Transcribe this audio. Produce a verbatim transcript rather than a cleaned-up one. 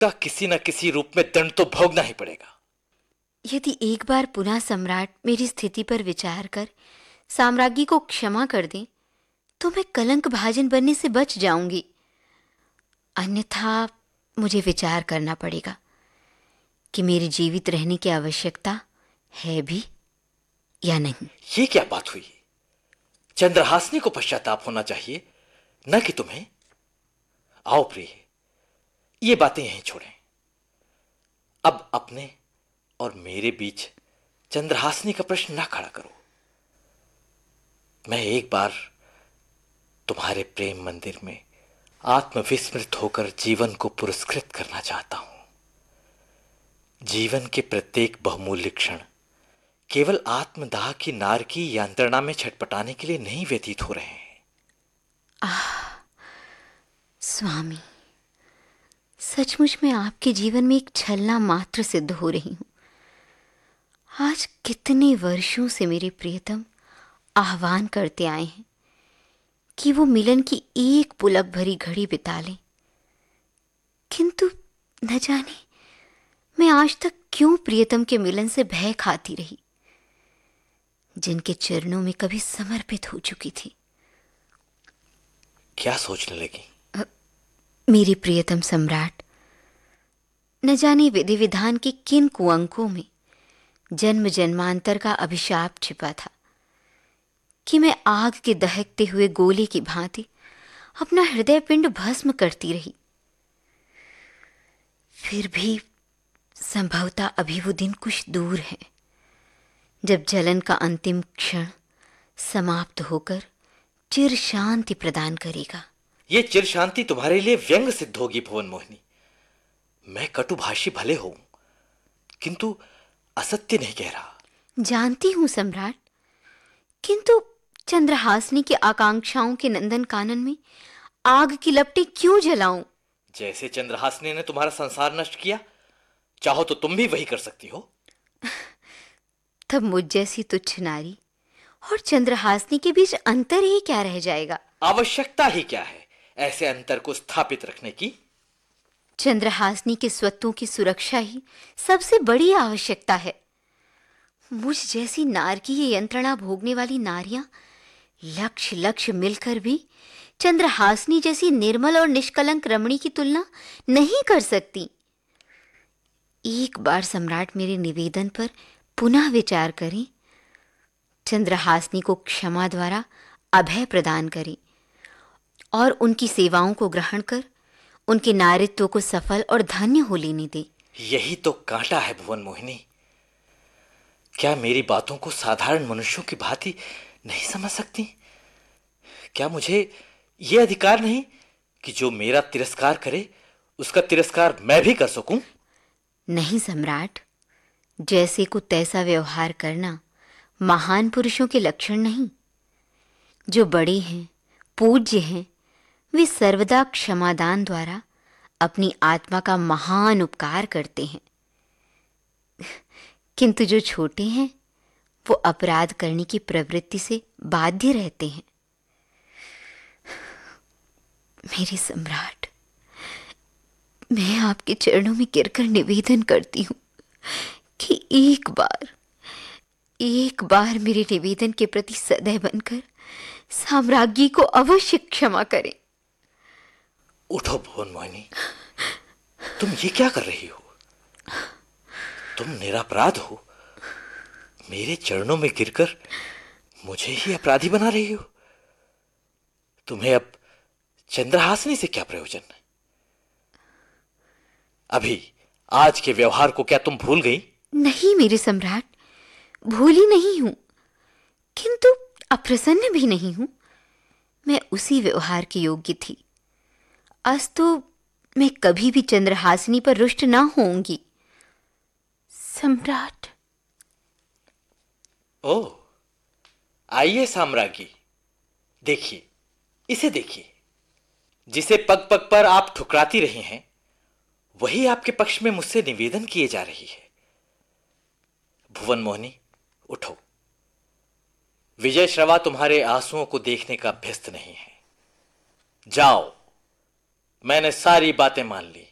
का किसी न किसी रूप में दंड तो भोगना ही पड़ेगा। यदि एक बार पुनः सम्राट मेरी स्थिति पर विचार कर साम्राज्ञी को क्षमा कर दें तो मैं कलंक भाजन बनने से बच जाऊंगी। अन्यथा मुझे विचार करना पड़ेगा कि मेरे जीवित रहने की आवश्यकता है भी या नहीं। ये क्या बात हुई? चंद्रहासिनी को पश्चाताप होना चाहिए, न कि तुम्हें। आओ प्रिय, ये बातें यहीं छोड़ें। अब अपने और मेरे बीच चंद्रहासिनी का प्रश्न ना खड़ा करो। मैं एक बार तुम्हारे प्रेम मंदिर में आत्मविस्मृत होकर जीवन को पुरस्कृत करना चाहता हूं। जीवन के प्रत्येक बहुमूल्य क्षण केवल आत्मदाह की नारकी यंत्रणा में छटपटाने के लिए नहीं व्यतीत हो रहे हैं। आह स्वामी, सचमुच में आपके जीवन में एक छलना मात्र सिद्ध हो रही हूं। आज कितने वर्षों से मेरे प्रियतम आह्वान करते आए हैं कि वो मिलन की एक पुलक भरी घड़ी बिता लें, किंतु न जाने मैं आज तक क्यों प्रियतम के मिलन से भय खाती रही, जिनके चरणों में कभी समर्पित हो चुकी थी। क्या सोचने लगी? मेरे प्रियतम सम्राट, न जाने विधि विधान के किन कुअंकों में जन्म जन्मांतर का अभिशाप छिपा था कि मैं आग के दहकते हुए गोले की भांति अपना हृदय पिंड भस्म करती रही। फिर भी संभवतः अभी वो दिन कुछ दूर है जब जलन का अंतिम क्षण समाप्त होकर चिर शांति प्रदान करेगा। ये चिर शांति तुम्हारे लिए व्यंग सिद्ध होगी भुवन मोहिनी। मैं कटुभाषी भले हूं, किंतु असत्य नहीं कह रहा। जानती हूं सम्राट, किंतु चंद्रहासिनी की आकांक्षाओं के नंदन कानन में आग की लपटें क्यों जलाऊं? जैसे चंद्रहासिनी ने तुम्हारा संसार नष्ट किया, चाहो तो तुम भी वही कर सकती हो। तब मुझ जैसी तुच्छ नारी और चंद्रहासिनी के बीच अंतर ही क्या रह जाएगा? आवश्यकता ही क्या है ऐसे अंतर को स्थापित रखने की? चंद्रहासिनी के स्वत्वों की सुरक्षा ही सबसे बड़ी आवश्यकता है। मुझ जैसी नारकीय यंत्रणा भोगने वाली नारियां लक्ष्य लक्ष्य मिलकर भी चंद्रहासिनी जैसी निर्मल और निष्कलंक रमणी की तुलना नहीं कर सकती। एक बार सम्राट मेरे निवेदन पर पुनः विचार करें, चंद्रहासिनी को क्षमा द्वारा अभय प्रदान करें और उनकी सेवाओं को ग्रहण कर उनके नारित्व को सफल और धन्य हो लेने दे। यही तो कांटा है भुवन मोहिनी। क्या मेरी बातों को साधारण मनुष्यों की भांति नहीं समझ सकती? क्या मुझे यह अधिकार नहीं कि जो मेरा तिरस्कार करे उसका तिरस्कार मैं भी कर सकूं? नहीं सम्राट, जैसे को तैसा व्यवहार करना महान पुरुषों के लक्षण नहीं। जो बड़े हैं, पूज्य हैं, वे सर्वदा क्षमादान द्वारा अपनी आत्मा का महान उपकार करते हैं, किंतु जो छोटे हैं वो अपराध करने की प्रवृत्ति से बाध्य रहते हैं। मेरे सम्राट, मैं आपके चरणों में गिरकर निवेदन करती हूं कि एक बार एक बार मेरे निवेदन के प्रति सदैव बनकर साम्राज्ञी को अवश्य क्षमा करें। उठो भुवन मोहिनी, तुम ये क्या कर रही हो? तुम निरपराध हो। मेरे चरणों में गिरकर मुझे ही अपराधी बना रही हो। तुम्हें अब चंद्रहासिनी से क्या प्रयोजन है? अभी आज के व्यवहार को क्या तुम भूल गई? नहीं मेरे सम्राट, भूली नहीं हूं, किंतु अप्रसन्न भी नहीं हूं। मैं उसी व्यवहार के योग्य थी। अस्तु मैं कभी भी चंद्रहासिनी पर रुष्ट ना होऊंगी। सम्राट। ओह, आइए साम्राज्ञी, देखिए, इसे देखिए। जिसे पग पग पर आप ठुकराती रही हैं, वही आपके पक्ष में मुझसे निवेदन किए जा रही है। भुवन मोहिनी, उठो। विजय श्रवा तुम्हारे आंसुओं को देखने का अभ्यस्त नहीं है। जाओ, मैंने सारी बातें मान ली।